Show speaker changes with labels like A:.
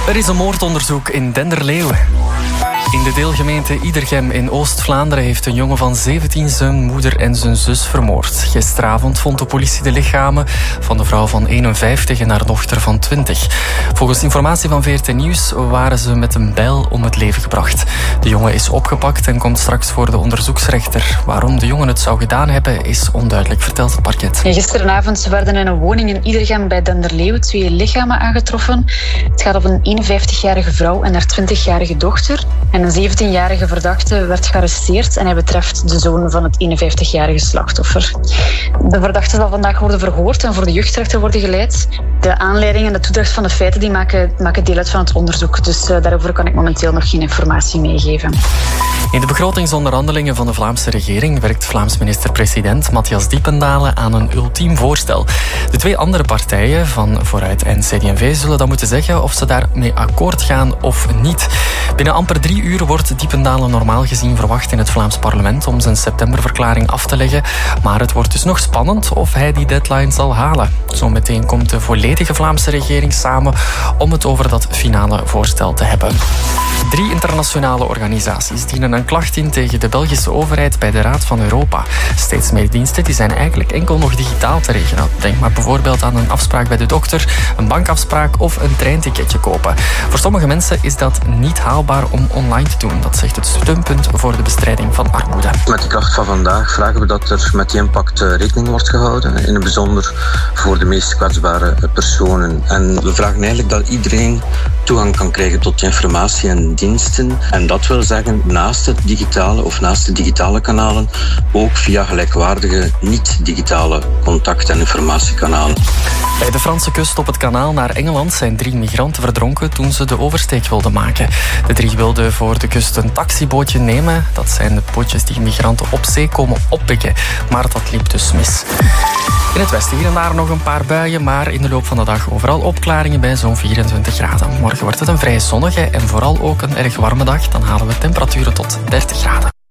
A: Er is een moordonderzoek in Denderleeuw. In de deelgemeente Iedergem in Oost-Vlaanderen heeft een jongen van 17 zijn moeder en zijn zus vermoord. Gisteravond vond de politie de lichamen van de vrouw van 51 en haar dochter van 20. Volgens informatie van VRT Nieuws waren ze met een bijl om het leven gebracht. De jongen is opgepakt en komt straks voor de onderzoeksrechter. Waarom de jongen het zou gedaan hebben is onduidelijk, vertelt het parket.
B: Gisteravond werden in een woning in Iedergem bij Denderleeuw 2 lichamen aangetroffen. Het gaat om een 51-jarige vrouw en haar 20-jarige dochter. En een 17-jarige verdachte werd gearresteerd en hij betreft de zoon van het 51-jarige slachtoffer. De verdachte zal vandaag worden verhoord en voor de jeugdrechter worden geleid. De aanleiding en de toedracht van de feiten die maken deel uit van het onderzoek. Dus daarover kan ik momenteel nog geen informatie meegeven.
A: In de begrotingsonderhandelingen van de Vlaamse regering werkt Vlaams minister-president Matthias Diependalen aan een ultiem voorstel. De 2 andere partijen, van Vooruit en CD&V, zullen dan moeten zeggen of ze daarmee akkoord gaan of niet. Binnen amper 3 uur wordt Diependalen normaal gezien verwacht in het Vlaams parlement om zijn septemberverklaring af te leggen. Maar het wordt dus nog spannend of hij die deadline zal halen. Zometeen komt de volledige Vlaamse regering samen om het over dat finale voorstel te hebben. 3 internationale organisaties dienen een klacht in tegen de Belgische overheid bij de Raad van Europa. Steeds meer diensten die zijn eigenlijk enkel nog digitaal te regelen. Denk maar bijvoorbeeld aan een afspraak bij de dokter, een bankafspraak of een treinticketje kopen. Voor sommige mensen is dat niet haalbaar om online te doen. Dat zegt het steunpunt voor de bestrijding van armoede.
C: Met de klacht van vandaag vragen we dat er met die impact rekening wordt gehouden. In het bijzonder voor de meest kwetsbare personen. En we vragen eigenlijk dat iedereen toegang kan krijgen tot informatie en diensten. En dat wil zeggen naast het digitale of naast de digitale kanalen ook via gelijkwaardige niet-digitale contact- en informatiekanalen.
A: Bij de Franse kust op het kanaal naar Engeland zijn 3 migranten verdronken toen ze de oversteek wilden maken. De 3 wilden voor de kust een taxibootje nemen. Dat zijn de bootjes die migranten op zee komen oppikken. Maar dat liep dus mis. In het westen hier en daar nog een paar buien, maar in de loop van de dag overal opklaringen bij zo'n 24 graden. Morgen wordt het een vrij zonnige en vooral ook een erg warme dag. Dan halen we temperaturen tot 30 graden.